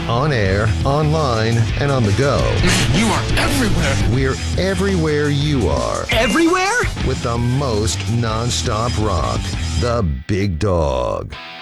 On air, online, and on the go. You are everywhere. We're everywhere you are. Everywhere? With the most non-stop rock. The Big Dog.